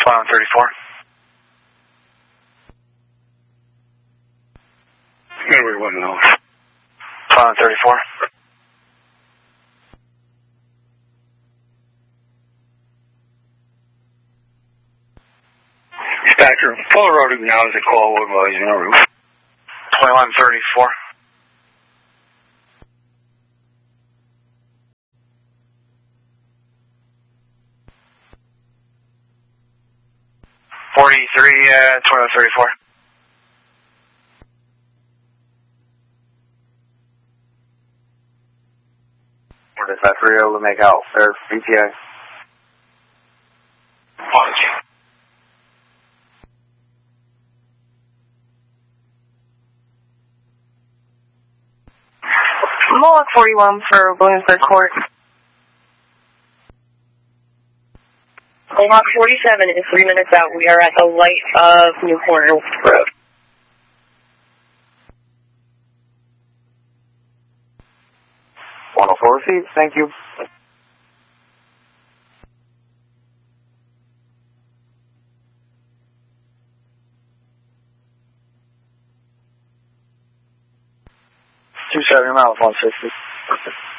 Flying 34. Henry 1 0. Flying 34. Dispatcher, full road acknowledge the call wood while he's on the roof. 2134. '43, 2134. Or does that 3 able to make out? Fair BTA. Moloch 41 for Williamsburg Court. Moloch 47 is 3 minutes out. We are at the light of Newport Road. 104 received. Thank you. $270 miles, 160.